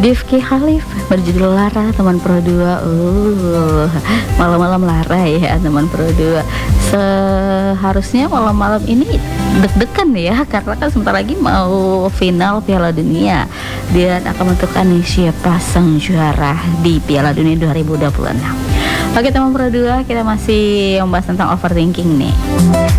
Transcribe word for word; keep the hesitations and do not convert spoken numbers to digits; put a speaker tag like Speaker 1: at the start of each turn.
Speaker 1: Rifki Khalif berjudul Lara, teman Pro dua. Uh, malam-malam Lara ya teman Pro dua. Seharusnya malam-malam ini deg-degan ya, karena kan sebentar lagi mau final Piala Dunia dan akan menentukan nih siapa sang juara di Piala Dunia dua ribu dua puluh enam. Oke teman Pro dua, kita masih membahas tentang overthinking nih.